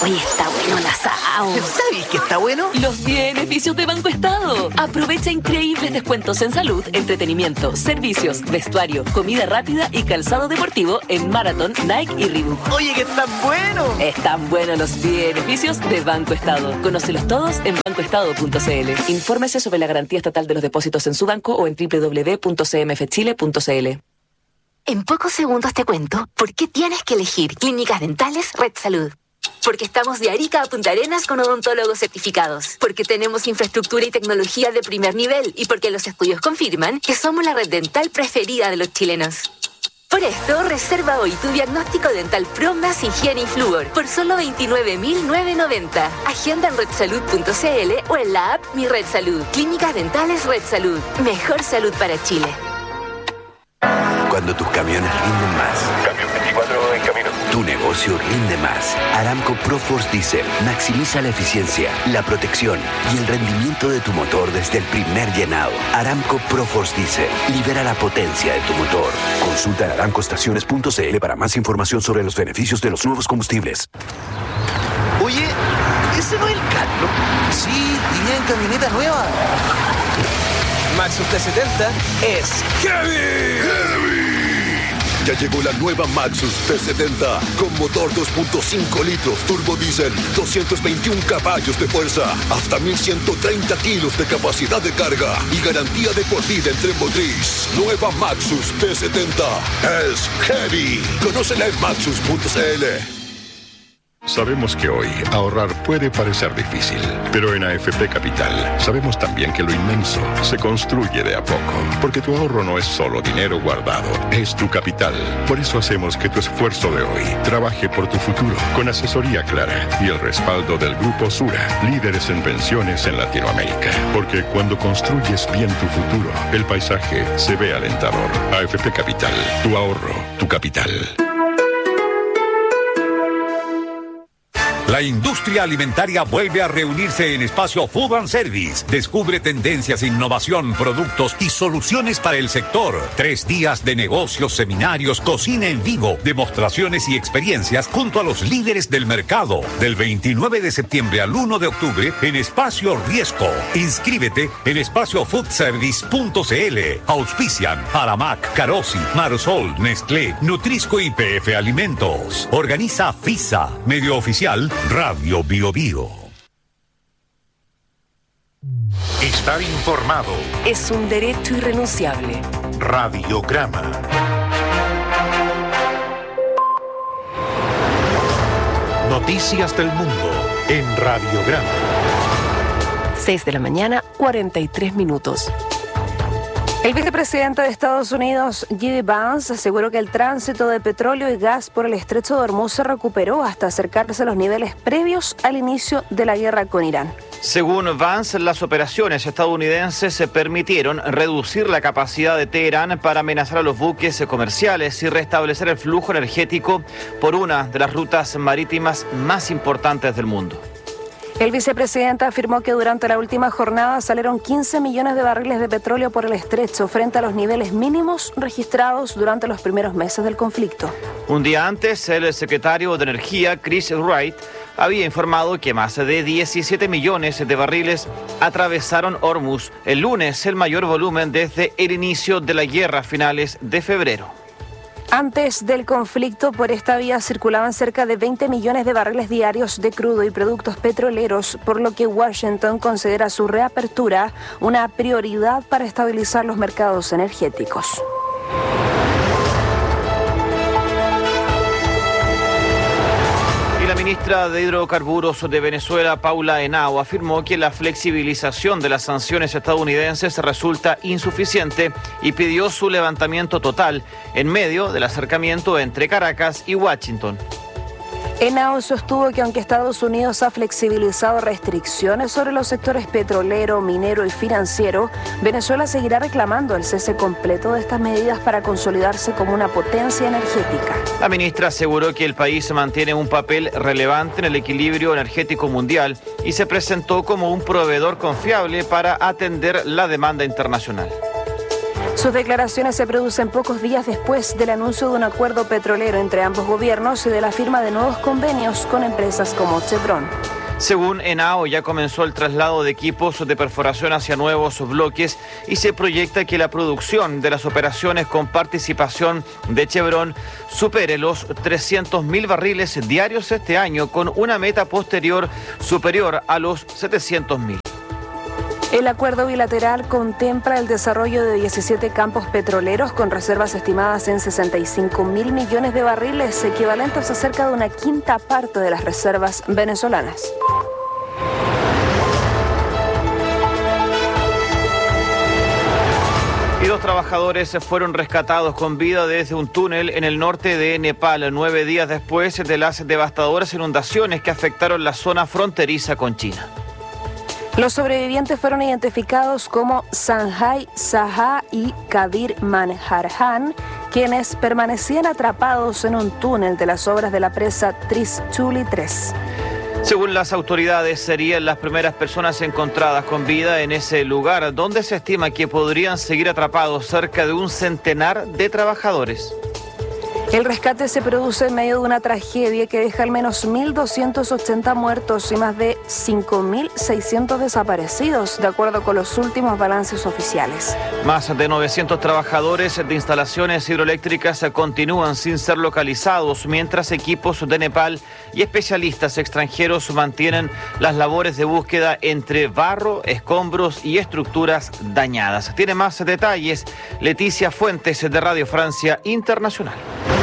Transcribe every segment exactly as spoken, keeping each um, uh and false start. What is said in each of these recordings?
Oye, está bueno el asado. ¿Sabes qué está bueno? Los beneficios de Banco Estado. Aprovecha increíbles descuentos en salud, entretenimiento, servicios, vestuario, comida rápida y calzado deportivo en Marathon, Nike y Reebok. Oye, que está bueno. Están buenos los beneficios de Banco Estado. Conócelos todos en banco estado punto c l. Infórmese sobre la garantía estatal de los depósitos en su banco o en doble u doble u doble u punto c m f chile punto c l. En pocos segundos te cuento por qué tienes que elegir Clínicas Dentales Red Salud. Porque estamos de Arica a Punta Arenas con odontólogos certificados. Porque tenemos infraestructura y tecnología de primer nivel. Y porque los estudios confirman que somos la red dental preferida de los chilenos. Por esto, reserva hoy tu diagnóstico dental Pro más higiene y flúor por solo veintinueve mil novecientos noventa. Agenda en red salud punto c l o en la app Mi Red Salud. Clínicas Dentales Red Salud. Mejor salud para Chile. Cuando tus camiones rinden más. Camión veinticuatro en camino. Tu negocio rinde más. Aramco ProForce Diesel maximiza la eficiencia, la protección y el rendimiento de tu motor desde el primer llenado. Aramco ProForce Diesel libera la potencia de tu motor. Consulta en aramco estaciones punto c l para más información sobre los beneficios de los nuevos combustibles. Oye, ¿ese no es el Carlos? Sí, y viene en camioneta nueva. Maxus T setenta es heavy. ¡Heavy! Ya llegó la nueva Maxus T setenta con motor dos punto cinco litros turbo diésel, doscientos veintiún caballos de fuerza, hasta mil ciento treinta kilos de capacidad de carga y garantía de por vida en tren motriz. Nueva Maxus T setenta es heavy. Conócela en maxus punto c l. Sabemos que hoy ahorrar puede parecer difícil, pero en A F P Capital sabemos también que lo inmenso se construye de a poco, porque tu ahorro no es solo dinero guardado, es tu capital. Por eso hacemos que tu esfuerzo de hoy trabaje por tu futuro, con asesoría clara y el respaldo del Grupo Sura, líderes en pensiones en Latinoamérica. Porque cuando construyes bien tu futuro, el paisaje se ve alentador. A F P Capital, tu ahorro, tu capital. La industria alimentaria vuelve a reunirse en Espacio Food and Service. Descubre tendencias, innovación, productos y soluciones para el sector. Tres días de negocios, seminarios, cocina en vivo, demostraciones y experiencias junto a los líderes del mercado. Del veintinueve de septiembre al uno de octubre en Espacio Riesco. Inscríbete en espacio food service punto c l. Auspician Aramac, Carosi, Marsol, Nestlé, Nutrisco y P F Alimentos. Organiza FISA, medio oficial Radio Bio Bio. Estar informado Es un derecho irrenunciable. Radiograma. Noticias del mundo en Radiograma. seis de la mañana, cuarenta y tres minutos. El vicepresidente de Estados Unidos, J D Vance, aseguró que el tránsito de petróleo y gas por el estrecho de Hormuz se recuperó hasta acercarse a los niveles previos al inicio de la guerra con Irán. Según Vance, las operaciones estadounidenses se permitieron reducir la capacidad de Teherán para amenazar a los buques comerciales y restablecer el flujo energético por una de las rutas marítimas más importantes del mundo. El vicepresidente afirmó que durante la última jornada salieron quince millones de barriles de petróleo por el estrecho frente a los niveles mínimos registrados durante los primeros meses del conflicto. Un día antes, el secretario de Energía, Chris Wright, había informado que más de diecisiete millones de barriles atravesaron Hormuz el lunes, el mayor volumen desde el inicio de la guerra a finales de febrero. Antes del conflicto, por esta vía circulaban cerca de veinte millones de barriles diarios de crudo y productos petroleros, por lo que Washington considera su reapertura una prioridad para estabilizar los mercados energéticos. La ministra de Hidrocarburos de Venezuela, Paula Henao, afirmó que la flexibilización de las sanciones estadounidenses resulta insuficiente y pidió su levantamiento total en medio del acercamiento entre Caracas y Washington. Henao sostuvo que aunque Estados Unidos ha flexibilizado restricciones sobre los sectores petrolero, minero y financiero, Venezuela seguirá reclamando el cese completo de estas medidas para consolidarse como una potencia energética. La ministra aseguró que el país mantiene un papel relevante en el equilibrio energético mundial y se presentó como un proveedor confiable para atender la demanda internacional. Sus declaraciones se producen pocos días después del anuncio de un acuerdo petrolero entre ambos gobiernos y de la firma de nuevos convenios con empresas como Chevron. Según ENAO, ya comenzó el traslado de equipos de perforación hacia nuevos bloques y se proyecta que la producción de las operaciones con participación de Chevron supere los trescientos mil barriles diarios este año, con una meta posterior superior a los setecientos mil. El acuerdo bilateral contempla el desarrollo de diecisiete campos petroleros con reservas estimadas en sesenta y cinco mil millones de barriles, equivalentes a cerca de una quinta parte de las reservas venezolanas. Y dos trabajadores fueron rescatados con vida desde un túnel en el norte de Nepal, nueve días después de las devastadoras inundaciones que afectaron la zona fronteriza con China. Los sobrevivientes fueron identificados como Sanjay Saha y Kadir Manharjan, quienes permanecían atrapados en un túnel de las obras de la presa Trishuli tres. Según las autoridades, serían las primeras personas encontradas con vida en ese lugar, donde se estima que podrían seguir atrapados cerca de un centenar de trabajadores. El rescate se produce en medio de una tragedia que deja al menos mil doscientos ochenta muertos y más de cinco mil seiscientos desaparecidos, de acuerdo con los últimos balances oficiales. Más de novecientos trabajadores de instalaciones hidroeléctricas continúan sin ser localizados, mientras equipos de Nepal y especialistas extranjeros mantienen las labores de búsqueda entre barro, escombros y estructuras dañadas. Tiene más detalles Leticia Fuentes de Radio Francia Internacional.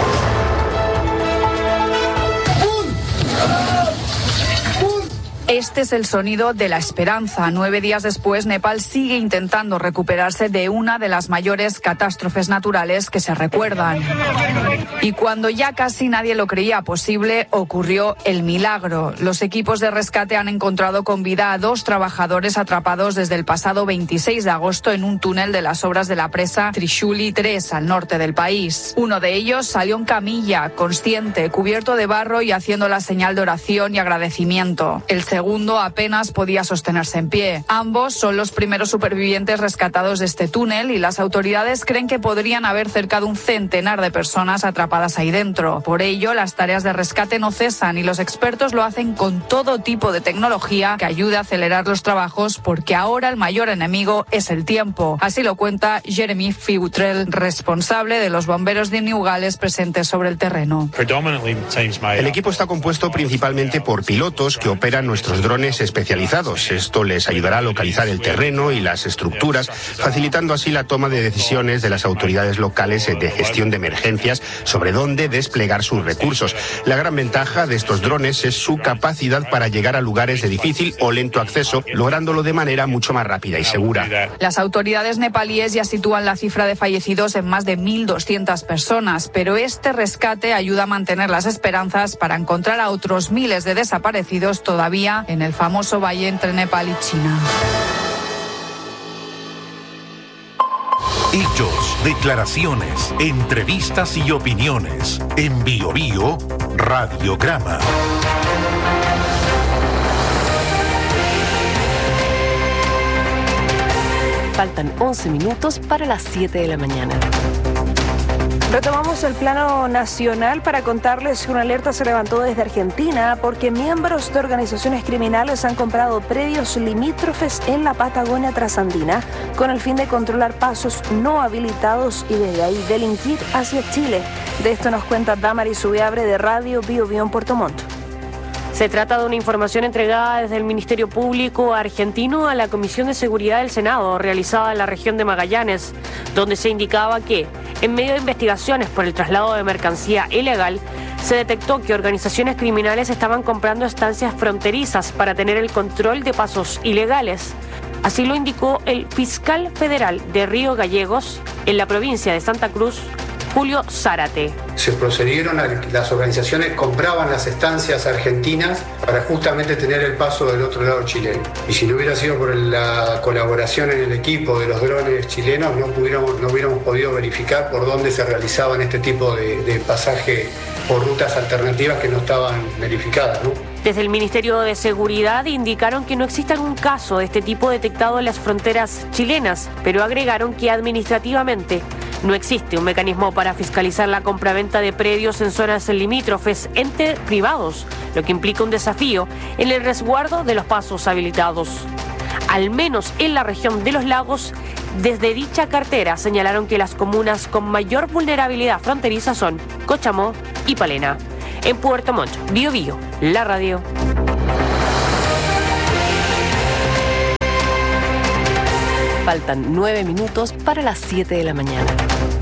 Este es el sonido de la esperanza. Nueve días después, Nepal sigue intentando recuperarse de una de las mayores catástrofes naturales que se recuerdan. Y cuando ya casi nadie lo creía posible, ocurrió el milagro. Los equipos de rescate han encontrado con vida a dos trabajadores atrapados desde el pasado veintiséis de agosto en un túnel de las obras de la presa Trishuli tres, al norte del país. Uno de ellos salió en camilla, consciente, cubierto de barro y haciendo la señal de oración y agradecimiento. El segundo apenas podía sostenerse en pie. Ambos son los primeros supervivientes rescatados de este túnel y las autoridades creen que podrían haber cerca de un centenar de personas atrapadas ahí dentro. Por ello, las tareas de rescate no cesan y los expertos lo hacen con todo tipo de tecnología que ayude a acelerar los trabajos, porque ahora el mayor enemigo es el tiempo. Así lo cuenta Jeremy Futrell, responsable de los bomberos de New Gales presentes sobre el terreno. El equipo está compuesto principalmente por pilotos que operan nuestros drones especializados. Esto les ayudará a localizar el terreno y las estructuras, facilitando así la toma de decisiones de las autoridades locales de gestión de emergencias sobre dónde desplegar sus recursos. La gran ventaja de estos drones es su capacidad para llegar a lugares de difícil o lento acceso, lográndolo de manera mucho más rápida y segura. Las autoridades nepalíes ya sitúan la cifra de fallecidos en más de mil doscientas personas, pero este rescate ayuda a mantener las esperanzas para encontrar a otros miles de desaparecidos todavía en el famoso valle entre Nepal y China. Hechos, declaraciones, entrevistas y opiniones. En Bio Bio, Radiograma. Faltan once minutos para las siete de la mañana. Retomamos el plano nacional para contarles que una alerta se levantó desde Argentina porque miembros de organizaciones criminales han comprado predios limítrofes en la Patagonia trasandina con el fin de controlar pasos no habilitados y desde ahí delinquir hacia Chile. De esto nos cuenta Damaris Ubiabre de Radio Bio Bio en Puerto Montt. Se trata de una información entregada desde el Ministerio Público argentino a la Comisión de Seguridad del Senado, realizada en la región de Magallanes, donde se indicaba que, en medio de investigaciones por el traslado de mercancía ilegal, se detectó que organizaciones criminales estaban comprando estancias fronterizas para tener el control de pasos ilegales. Así lo indicó el fiscal federal de Río Gallegos, en la provincia de Santa Cruz, Julio Zárate. Se procedieron a que las organizaciones compraban las estancias argentinas para justamente tener el paso del otro lado chileno. Y si no hubiera sido por la colaboración en el equipo de los drones chilenos, no, pudiéramos, no hubiéramos podido verificar por dónde se realizaban este tipo de, de pasaje por rutas alternativas que no estaban verificadas, ¿no? Desde el Ministerio de Seguridad indicaron que no existe algún caso de este tipo detectado en las fronteras chilenas, pero agregaron que administrativamente no existe un mecanismo para fiscalizar la compraventa de predios en zonas limítrofes entre privados, lo que implica un desafío en el resguardo de los pasos habilitados. Al menos en la región de los lagos, desde dicha cartera señalaron que las comunas con mayor vulnerabilidad fronteriza son Cochamó y Palena. En Puerto Montt, Bío Bío, la radio. Faltan nueve minutos para las siete de la mañana.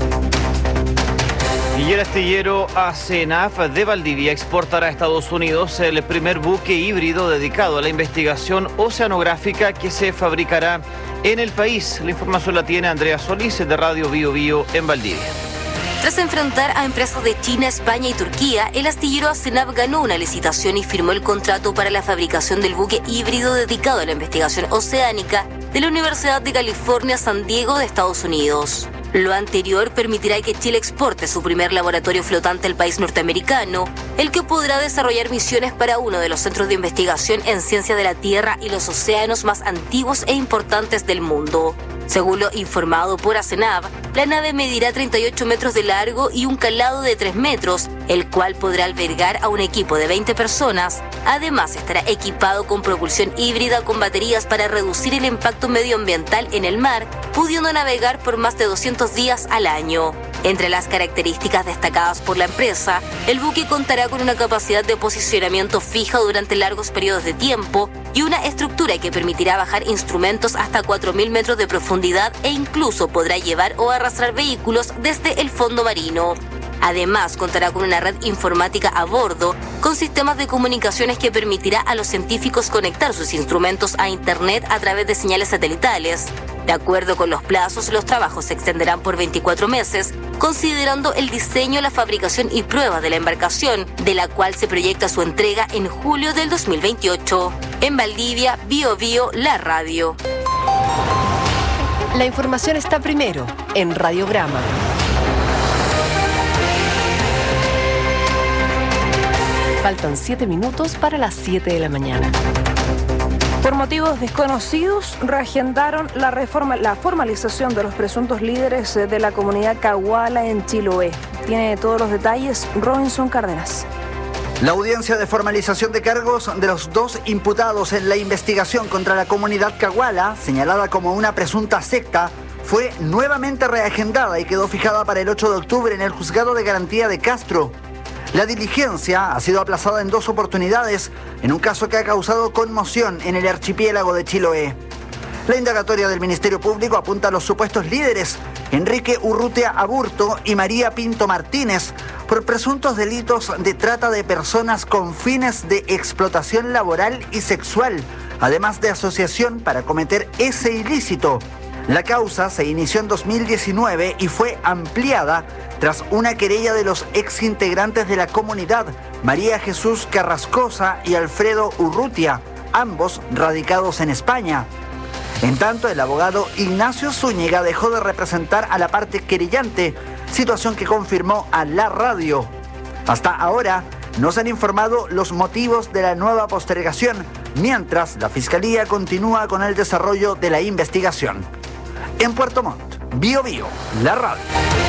Y el astillero ACENAF de Valdivia exportará a Estados Unidos el primer buque híbrido dedicado a la investigación oceanográfica que se fabricará en el país. La información la tiene Andrea Solís de Radio Bío Bío en Valdivia. Tras enfrentar a empresas de China, España y Turquía, el astillero ACENAF ganó una licitación y firmó el contrato para la fabricación del buque híbrido dedicado a la investigación oceánica de la Universidad de California, San Diego de Estados Unidos. Lo anterior permitirá que Chile exporte su primer laboratorio flotante al país norteamericano, el que podrá desarrollar misiones para uno de los centros de investigación en ciencia de la Tierra y los océanos más antiguos e importantes del mundo. Según lo informado por ACENAF, la nave medirá treinta y ocho metros de largo y un calado de tres metros, el cual podrá albergar a un equipo de veinte personas. Además, estará equipado con propulsión híbrida con baterías para reducir el impacto medioambiental en el mar, pudiendo navegar por más de doscientos días al año. Entre las características destacadas por la empresa, el buque contará con una capacidad de posicionamiento fija durante largos periodos de tiempo y una estructura que permitirá bajar instrumentos hasta cuatro mil metros de profundidad e incluso podrá llevar o arrastrar vehículos desde el fondo marino. Además, contará con una red informática a bordo, con sistemas de comunicaciones que permitirá a los científicos conectar sus instrumentos a Internet a través de señales satelitales. De acuerdo con los plazos, los trabajos se extenderán por veinticuatro meses, considerando el diseño, la fabricación y prueba de la embarcación, de la cual se proyecta su entrega en julio del dos mil veintiocho. En Valdivia, Bío Bío, la radio. La información está primero en Radiograma. Faltan siete minutos para las siete de la mañana. Por motivos desconocidos, reagendaron la, reforma, la formalización de los presuntos líderes de la comunidad Caguala en Chiloé. Tiene todos los detalles Robinson Cárdenas. La audiencia de formalización de cargos de los dos imputados en la investigación contra la comunidad Caguala, señalada como una presunta secta, fue nuevamente reagendada y quedó fijada para el ocho de octubre en el Juzgado de Garantía de Castro. La diligencia ha sido aplazada en dos oportunidades en un caso que ha causado conmoción en el archipiélago de Chiloé. La indagatoria del Ministerio Público apunta a los supuestos líderes Enrique Urrutia Aburto y María Pinto Martínez por presuntos delitos de trata de personas con fines de explotación laboral y sexual, además de asociación para cometer ese ilícito. La causa se inició en dos mil diecinueve y fue ampliada tras una querella de los exintegrantes de la comunidad, María Jesús Carrascosa y Alfredo Urrutia, ambos radicados en España. En tanto, el abogado Ignacio Zúñiga dejó de representar a la parte querellante, situación que confirmó a la radio. Hasta ahora no se han informado los motivos de la nueva postergación, mientras la Fiscalía continúa con el desarrollo de la investigación. En Puerto Montt, Bío Bío, la radio.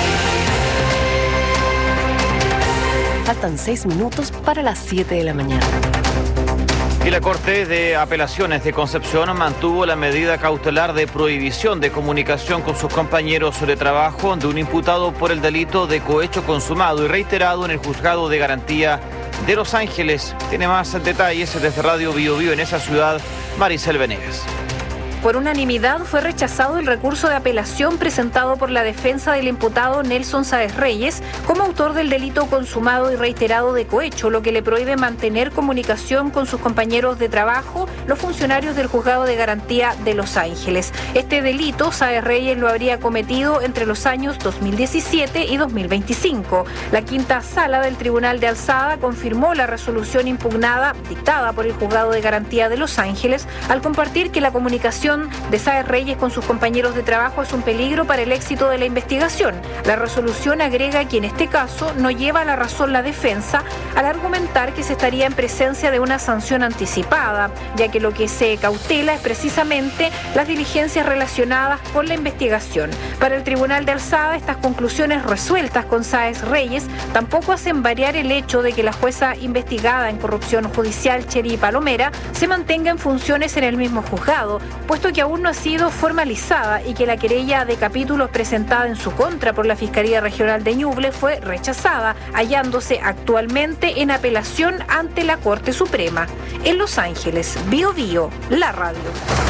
Faltan seis minutos para las siete de la mañana. Y la Corte de Apelaciones de Concepción mantuvo la medida cautelar de prohibición de comunicación con sus compañeros de trabajo de un imputado por el delito de cohecho consumado y reiterado en el Juzgado de Garantía de Los Ángeles. Tiene más detalles desde Radio Bío Bío en esa ciudad, Maricel Venegas. Por unanimidad fue rechazado el recurso de apelación presentado por la defensa del imputado Nelson Sáez Reyes como autor del delito consumado y reiterado de cohecho, lo que le prohíbe mantener comunicación con sus compañeros de trabajo, los funcionarios del Juzgado de Garantía de Los Ángeles. Este delito, Sáez Reyes lo habría cometido entre los años dos mil diecisiete y dos mil veinticinco. La quinta sala del Tribunal de Alzada confirmó la resolución impugnada dictada por el Juzgado de Garantía de Los Ángeles al compartir que la comunicación relación de Sáez Reyes con sus compañeros de trabajo es un peligro para el éxito de la investigación. La resolución agrega que en este caso no lleva a la razón la defensa al argumentar que se estaría en presencia de una sanción anticipada, ya que lo que se cautela es precisamente las diligencias relacionadas con la investigación. Para el Tribunal de Alzada, estas conclusiones resueltas con Sáez Reyes tampoco hacen variar el hecho de que la jueza investigada en corrupción judicial, Cheri Palomera, se mantenga en funciones en el mismo juzgado, puesto que aún no ha sido formalizada y que la querella de capítulos presentada en su contra por la Fiscalía Regional de Ñuble fue rechazada, hallándose actualmente en apelación ante la Corte Suprema. En Los Ángeles, Bio Bio, la radio.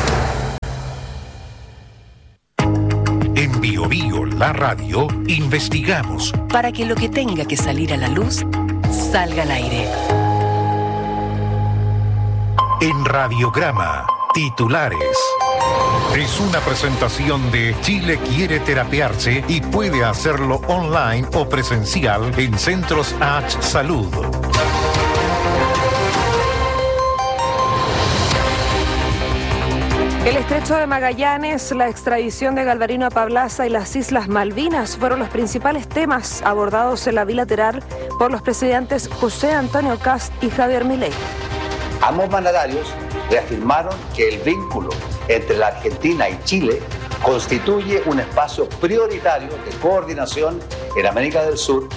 En Bio Bio, la radio, investigamos para que lo que tenga que salir a la luz salga al aire. En Radiograma, titulares. Es una presentación de Chile quiere terapiarse y puede hacerlo online o presencial en Centros H Salud. El estrecho de Magallanes, la extradición de Galvarino a Pablaza y las Islas Malvinas fueron los principales temas abordados en la bilateral por los presidentes José Antonio Kast y Javier Milei. Ambos mandatarios reafirmaron que el vínculo entre la Argentina y Chile constituye un espacio prioritario de coordinación en América del Sur.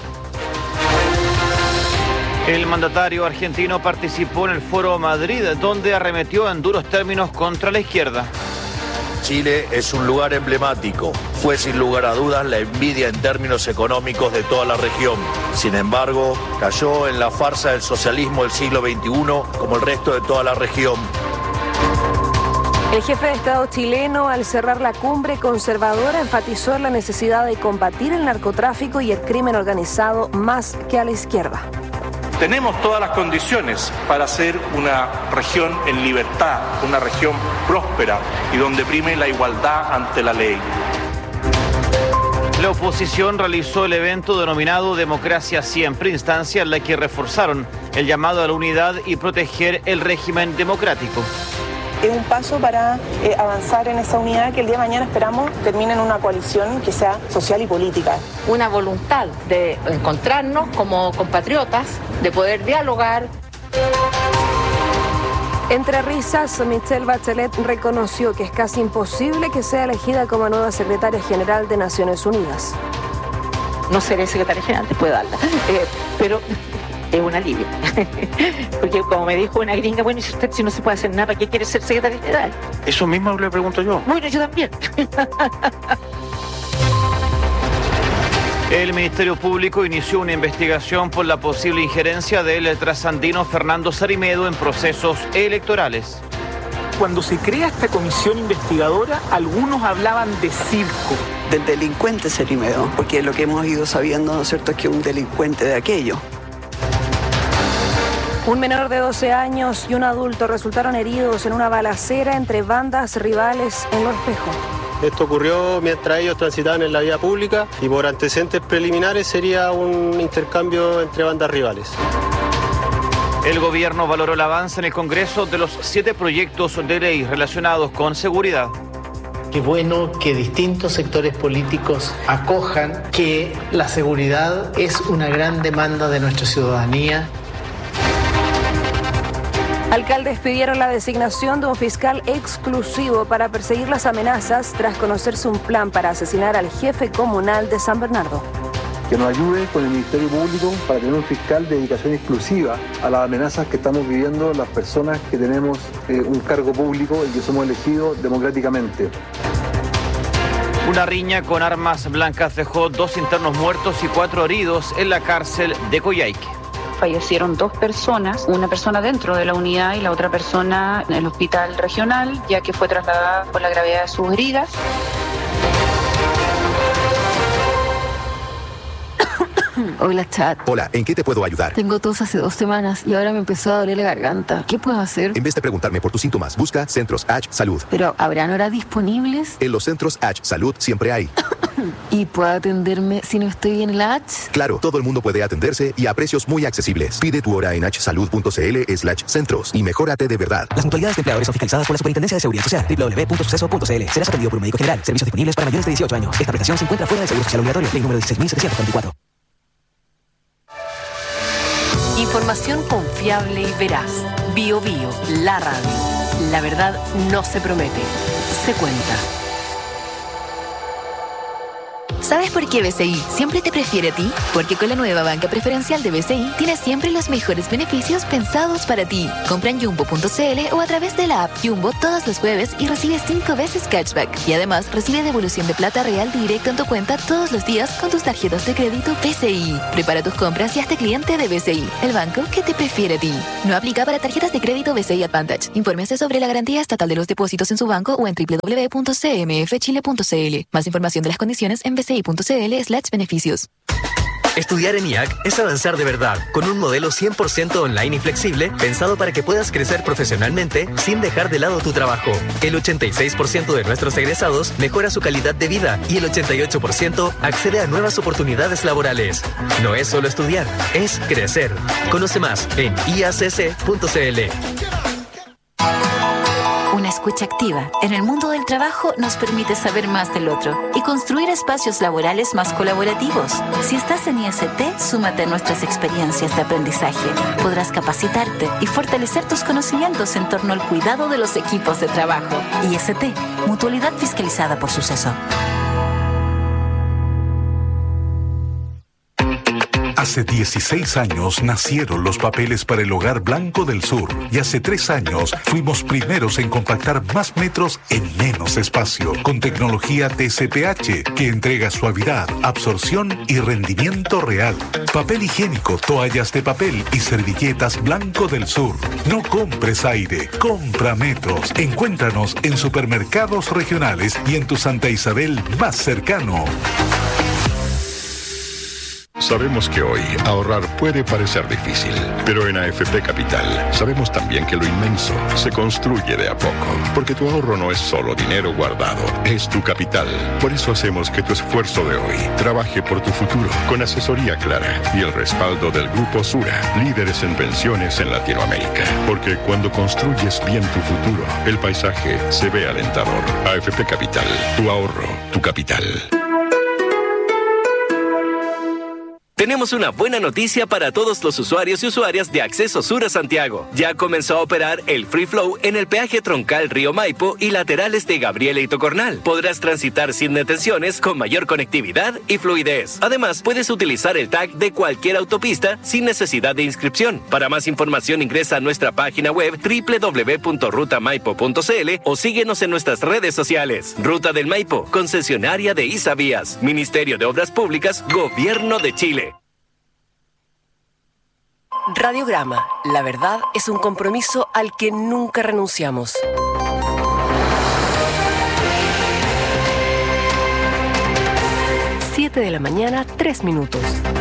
El mandatario argentino participó en el Foro Madrid, donde arremetió en duros términos contra la izquierda. Chile es un lugar emblemático. Fue sin lugar a dudas la envidia en términos económicos de toda la región. Sin embargo, cayó en la farsa del socialismo del siglo veintiuno como el resto de toda la región. El jefe de Estado chileno, al cerrar la cumbre conservadora, enfatizó la necesidad de combatir el narcotráfico y el crimen organizado más que a la izquierda. Tenemos todas las condiciones para ser una región en libertad, una región próspera y donde prime la igualdad ante la ley. La oposición realizó el evento denominado Democracia Siempre, instancia en la que reforzaron el llamado a la unidad y proteger el régimen democrático. Es un paso para eh, avanzar en esa unidad que el día de mañana esperamos termine en una coalición que sea social y política. Una voluntad de encontrarnos como compatriotas, de poder dialogar. Entre risas, Michelle Bachelet reconoció que es casi imposible que sea elegida como nueva secretaria general de Naciones Unidas. No seré secretaria general, te puedo darla, eh, pero es un alivio. Porque como me dijo una gringa, bueno, y si usted si no se puede hacer nada, ¿para qué quiere ser secretaria general? Eso mismo le pregunto yo. Bueno, yo también. El Ministerio Público inició una investigación por la posible injerencia del trasandino Fernando Sarimedo en procesos electorales. Cuando se crea esta comisión investigadora, algunos hablaban de circo. Del delincuente Sarimedo, porque lo que hemos ido sabiendo, ¿no es cierto?, es que un delincuente de aquello. Un menor de doce años y un adulto resultaron heridos en una balacera entre bandas rivales en Los Espejos. Esto ocurrió mientras ellos transitaban en la vía pública y por antecedentes preliminares sería un intercambio entre bandas rivales. El gobierno valoró el avance en el Congreso de los siete proyectos de ley relacionados con seguridad. Qué bueno que distintos sectores políticos acojan que la seguridad es una gran demanda de nuestra ciudadanía. Alcaldes pidieron la designación de un fiscal exclusivo para perseguir las amenazas tras conocerse un plan para asesinar al jefe comunal de San Bernardo. Que nos ayude con el Ministerio Público para tener un fiscal de dedicación exclusiva a las amenazas que estamos viviendo las personas que tenemos eh, un cargo público y que somos elegidos democráticamente. Una riña con armas blancas dejó dos internos muertos y cuatro heridos en la cárcel de Coyhaique. Fallecieron dos personas, una persona dentro de la unidad y la otra persona en el hospital regional, ya que fue trasladada por la gravedad de sus heridas. Hola, chat. Hola, ¿en qué te puedo ayudar? Tengo tos hace dos semanas y ahora me empezó a doler la garganta. ¿Qué puedo hacer? En vez de preguntarme por tus síntomas, busca Centros H Salud. ¿Pero habrán horas disponibles? En los Centros H Salud siempre hay. ¿Y puedo atenderme si no estoy en el H? Claro, todo el mundo puede atenderse y a precios muy accesibles. Pide tu hora en hsalud.cl slash centros y mejórate de verdad. Las mutualidades de empleadores son fiscalizadas por la Superintendencia de Seguridad Social. doble u doble u doble u punto suceso punto c l. Serás atendido por un médico general. Servicios disponibles para mayores de dieciocho años. Esta prestación se encuentra fuera del Seguro Social Obligatorio. Ley número dieciséis mil setecientos cuarenta y cuatro. Información confiable y veraz. Bio Bio, la radio. La verdad no se promete, se cuenta. ¿Sabes por qué B C I siempre te prefiere a ti? Porque con la nueva banca preferencial de B C I tienes siempre los mejores beneficios pensados para ti. Compra en jumbo punto c l o a través de la app Jumbo todos los jueves y recibe cinco veces cashback. Y además recibe devolución de plata real directo en tu cuenta todos los días con tus tarjetas de crédito B C I. Prepara tus compras y hazte cliente de B C I, el banco que te prefiere a ti. No aplica para tarjetas de crédito B C I Advantage. Infórmese sobre la garantía estatal de los depósitos en su banco o en doble u doble u doble u punto c m f chile punto c l. Más información de las condiciones en bci punto c l slash beneficios. Estudiar en I A C es avanzar de verdad, con un modelo cien por ciento online y flexible, pensado para que puedas crecer profesionalmente sin dejar de lado tu trabajo. El ochenta y seis por ciento de nuestros egresados mejora su calidad de vida y el ochenta y ocho por ciento accede a nuevas oportunidades laborales. No es solo estudiar, es crecer. Conoce más en i a c c punto c l. Una escucha activa en el mundo del trabajo nos permite saber más del otro y construir espacios laborales más colaborativos. Si estás en I S T, súmate a nuestras experiencias de aprendizaje. Podrás capacitarte y fortalecer tus conocimientos en torno al cuidado de los equipos de trabajo. I S T, mutualidad fiscalizada por Suceso. Hace dieciséis años nacieron los papeles para el Hogar Blanco del Sur y hace tres años fuimos primeros en compactar más metros en menos espacio con tecnología T C P H que entrega suavidad, absorción y rendimiento real. Papel higiénico, toallas de papel y servilletas Blanco del Sur. No compres aire, compra metros. Encuéntranos en supermercados regionales y en tu Santa Isabel más cercano. Sabemos que hoy ahorrar puede parecer difícil, pero en A F P Capital sabemos también que lo inmenso se construye de a poco, porque tu ahorro no es solo dinero guardado, es tu capital. Por eso hacemos que tu esfuerzo de hoy trabaje por tu futuro, con asesoría clara y el respaldo del Grupo Sura, líderes en pensiones en Latinoamérica. Porque cuando construyes bien tu futuro, el paisaje se ve alentador. A F P Capital, tu ahorro, tu capital. Tenemos una buena noticia para todos los usuarios y usuarias de Acceso Sur a Santiago. Ya comenzó a operar el Free Flow en el peaje troncal Río Maipo y laterales de Gabriela y Tocornal. Podrás transitar sin detenciones con mayor conectividad y fluidez. Además, puedes utilizar el tag de cualquier autopista sin necesidad de inscripción. Para más información ingresa a nuestra página web doble u doble u doble u punto ruta maipo punto c l o síguenos en nuestras redes sociales. Ruta del Maipo, concesionaria de Isavías, Ministerio de Obras Públicas, Gobierno de Chile. Radiograma, la verdad es un compromiso al que nunca renunciamos. Siete de la mañana, tres minutos.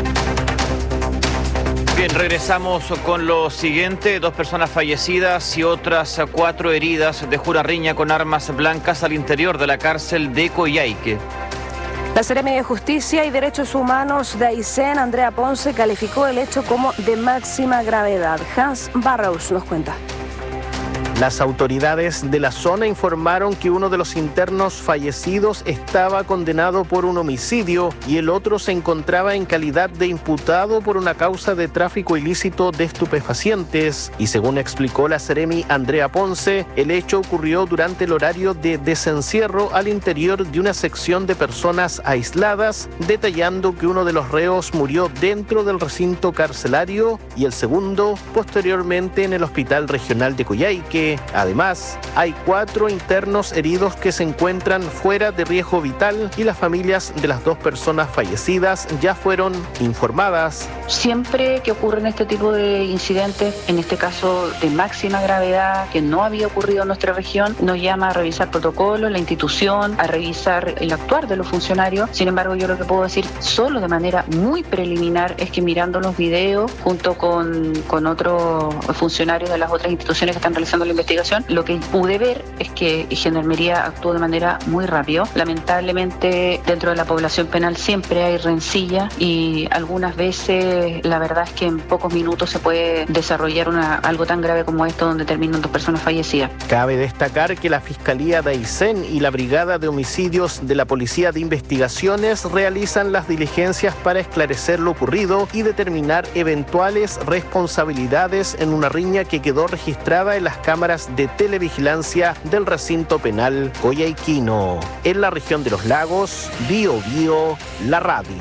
Bien, regresamos con lo siguiente. Dos personas fallecidas y otras cuatro heridas de jura riña con armas blancas al interior de la cárcel de Coyhaique. La Seremi de Justicia y Derechos Humanos de Aysén, Andrea Ponce, calificó el hecho como de máxima gravedad. Hans Barrows nos cuenta. Las autoridades de la zona informaron que uno de los internos fallecidos estaba condenado por un homicidio y el otro se encontraba en calidad de imputado por una causa de tráfico ilícito de estupefacientes. Y según explicó la Seremi Andrea Ponce, el hecho ocurrió durante el horario de desencierro al interior de una sección de personas aisladas, detallando que uno de los reos murió dentro del recinto carcelario y el segundo posteriormente en el Hospital Regional de Coyhaique. Además, hay cuatro internos heridos que se encuentran fuera de riesgo vital y las familias de las dos personas fallecidas ya fueron informadas. Siempre que ocurren este tipo de incidentes, en este caso de máxima gravedad, que no había ocurrido en nuestra región, nos llama a revisar protocolos, la institución, a revisar el actuar de los funcionarios. Sin embargo, yo lo que puedo decir solo de manera muy preliminar es que mirando los videos junto con, con otros funcionarios de las otras instituciones que están realizando la investigación, investigación. Lo que pude ver es que Gendarmería actuó de manera muy rápida. Lamentablemente, dentro de la población penal siempre hay rencilla y algunas veces la verdad es que en pocos minutos se puede desarrollar una, algo tan grave como esto donde terminan dos personas fallecidas. Cabe destacar que la Fiscalía de Aysén y la Brigada de Homicidios de la Policía de Investigaciones realizan las diligencias para esclarecer lo ocurrido y determinar eventuales responsabilidades en una riña que quedó registrada en las cámaras de televigilancia del recinto penal Coyhaiquino. En la región de Los Lagos, Bío Bío, la radio.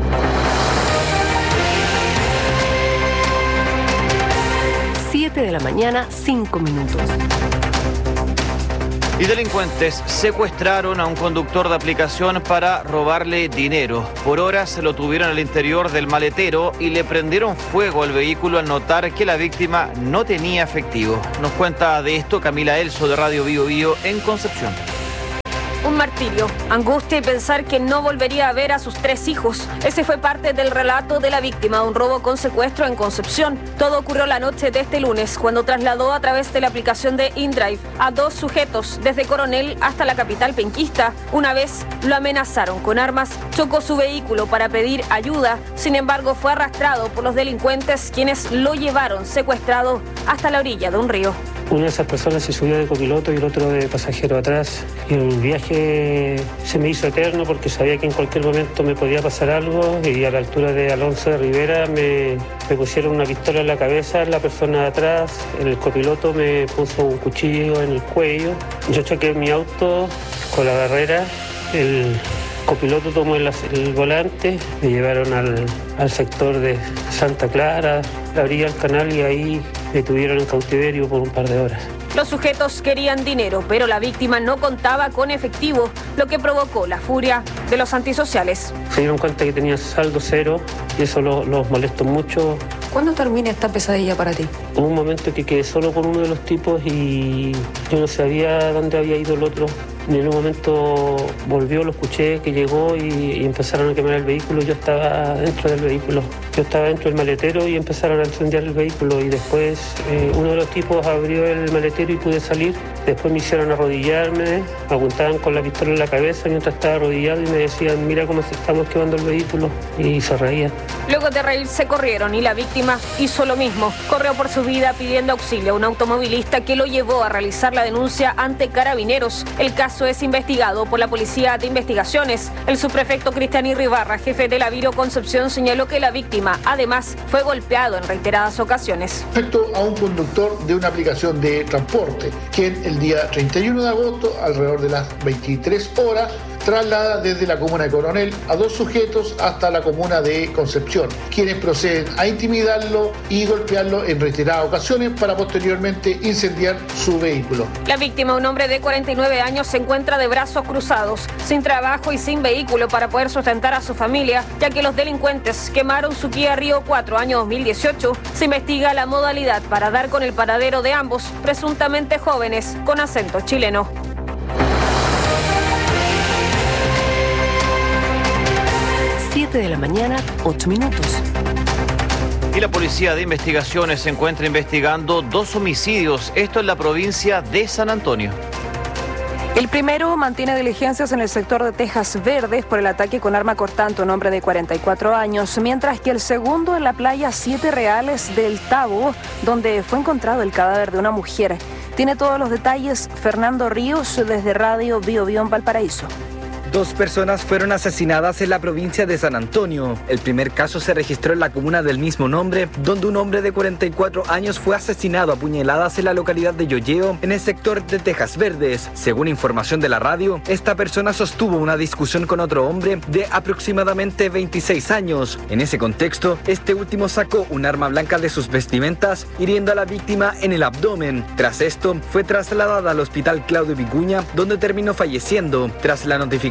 siete de la mañana, cinco minutos. Y delincuentes secuestraron a un conductor de aplicación para robarle dinero. Por horas se lo tuvieron al interior del maletero y le prendieron fuego al vehículo al notar que la víctima no tenía efectivo. Nos cuenta de esto Camila Elso de Radio Bío Bío en Concepción. Un martirio, angustia y pensar que no volvería a ver a sus tres hijos. Ese fue parte del relato de la víctima, un robo con secuestro en Concepción. Todo ocurrió la noche de este lunes, cuando trasladó a través de la aplicación de InDrive a dos sujetos desde Coronel hasta la capital penquista. Una vez lo amenazaron con armas, chocó su vehículo para pedir ayuda. Sin embargo, fue arrastrado por los delincuentes, quienes lo llevaron secuestrado hasta la orilla de un río. Una de esas personas se subió de copiloto y el otro de pasajero atrás. Y el viaje se me hizo eterno porque sabía que en cualquier momento me podía pasar algo y a la altura de Alonso de Rivera me, me pusieron una pistola en la cabeza, la persona de atrás, el copiloto me puso un cuchillo en el cuello. Yo choqué mi auto con la barrera, el copiloto tomó el, el volante, me llevaron al, al sector de Santa Clara, la orilla del canal y ahí me tuvieron en cautiverio por un par de horas. Los sujetos querían dinero, pero la víctima no contaba con efectivo, lo que provocó la furia de los antisociales. Se dieron cuenta que tenía saldo cero y eso los, los molestó mucho. ¿Cuándo termina esta pesadilla para ti? Hubo un momento que quedé solo con uno de los tipos y yo no sabía dónde había ido el otro. Y en un momento volvió, lo escuché que llegó y, y empezaron a quemar el vehículo. Yo estaba dentro del vehículo. Yo estaba dentro del maletero y empezaron a incendiar el vehículo. Y después eh, uno de los tipos abrió el maletero y pude salir. Después me hicieron arrodillarme, me apuntaban con la pistola en la cabeza mientras estaba arrodillado y me decían, mira cómo se estamos quemando el vehículo. Y se reían. Luego de reírse corrieron y la víctima hizo lo mismo. Corrió por su vida pidiendo auxilio a un automovilista que lo llevó a realizar la denuncia ante Carabineros. El caso es investigado por la Policía de Investigaciones. El subprefecto Cristian Irribarra, jefe de la Biro Concepción, señaló que la víctima, además, fue golpeado en reiteradas ocasiones. Respecto a un conductor de una aplicación de transporte, quien el día treinta y uno de agosto, alrededor de las veintitrés horas, traslada desde la comuna de Coronel a dos sujetos hasta la comuna de Concepción, quienes proceden a intimidarlo y golpearlo en reiteradas ocasiones para posteriormente incendiar su vehículo. La víctima, un hombre de cuarenta y nueve años, se encuentra de brazos cruzados, sin trabajo y sin vehículo para poder sustentar a su familia, ya que los delincuentes quemaron su Kia Río cuatro año dos mil dieciocho. Se investiga la modalidad para dar con el paradero de ambos, presuntamente jóvenes con acento chileno. siete de la mañana, ocho minutos. Y la Policía de Investigaciones se encuentra investigando dos homicidios, esto en la provincia de San Antonio. El primero mantiene diligencias en el sector de Tejas Verdes por el ataque con arma cortante a un hombre de cuarenta y cuatro años, mientras que el segundo en la playa Siete Reales del Tabo, donde fue encontrado el cadáver de una mujer. Tiene todos los detalles Fernando Ríos desde Radio Bío Bío en Valparaíso. Dos personas fueron asesinadas en la provincia de San Antonio. El primer caso se registró en la comuna del mismo nombre, donde un hombre de cuarenta y cuatro años fue asesinado a puñaladas en la localidad de Yoyeo, en el sector de Tejas Verdes. Según información de la radio, esta persona sostuvo una discusión con otro hombre de aproximadamente veintiséis años. En ese contexto, este último sacó un arma blanca de sus vestimentas, hiriendo a la víctima en el abdomen. Tras esto, fue trasladada al hospital Claudio Vicuña, donde terminó falleciendo. Tras la notificación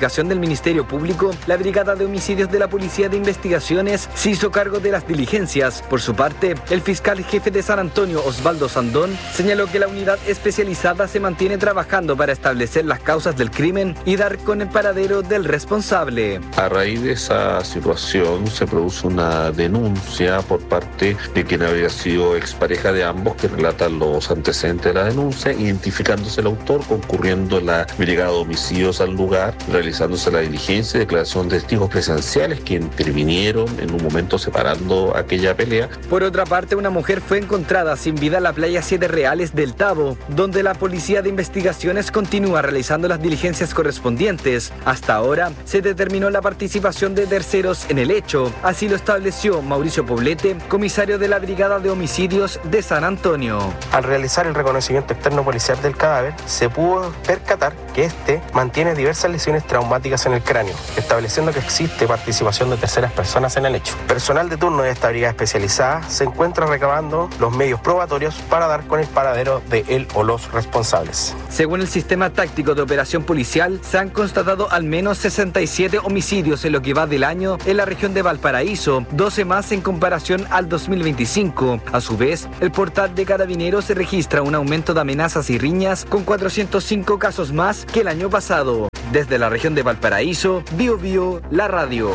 investigación del Ministerio Público, la Brigada de Homicidios de la Policía de Investigaciones se hizo cargo de las diligencias. Por su parte, el fiscal jefe de San Antonio, Osvaldo Sandón, señaló que la unidad especializada se mantiene trabajando para establecer las causas del crimen y dar con el paradero del responsable. A raíz de esa situación se produce una denuncia por parte de quien había sido expareja de ambos, que relatan los antecedentes de la denuncia, identificándose el autor, concurriendo la Brigada de Homicidios al lugar, realizándose la diligencia y declaración de testigos presenciales que intervinieron en un momento separando aquella pelea. Por otra parte, una mujer fue encontrada sin vida en la playa Siete Reales del Tabo, donde la Policía de Investigaciones continúa realizando las diligencias correspondientes. Hasta ahora se determinó la participación de terceros en el hecho. Así lo estableció Mauricio Poblete, comisario de la Brigada de Homicidios de San Antonio. Al realizar el reconocimiento externo policial del cadáver, se pudo percatar que este mantiene diversas lesiones traumáticas en el cráneo, estableciendo que existe participación de terceras personas en el hecho. Personal de turno de esta brigada especializada se encuentra recabando los medios probatorios para dar con el paradero de él o los responsables. Según el sistema táctico de operación policial, se han constatado al menos sesenta y siete homicidios en lo que va del año en la región de Valparaíso, doce más en comparación al dos mil veinticinco. A su vez, el portal de Carabineros se registra un aumento de amenazas y riñas con cuatrocientos cinco casos más que el año pasado. Desde la región de Valparaíso, Bio Bio, la radio.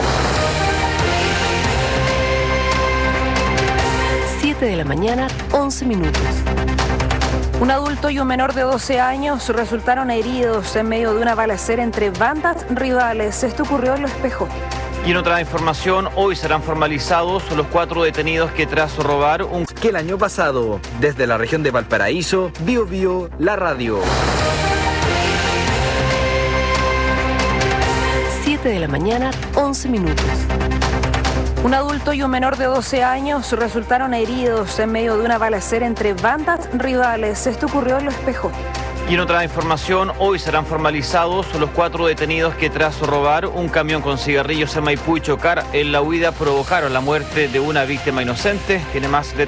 siete de la mañana, once minutos. Un adulto y un menor de doce años resultaron heridos en medio de una balacera entre bandas rivales. Esto ocurrió en Lo Espejo. Y en otra información, hoy serán formalizados los cuatro detenidos que tras robar un... que el año pasado, desde la región de Valparaíso, Bio Bio, la radio. siete de la mañana, once minutos. Un adulto y un menor de doce años resultaron heridos en medio de una balacera entre bandas rivales. Esto ocurrió en Lo Espejo. Y en otra información, hoy serán formalizados los cuatro detenidos que tras robar un camión con cigarrillos en Maipú y chocar en la huida provocaron la muerte de una víctima inocente. Tiene más de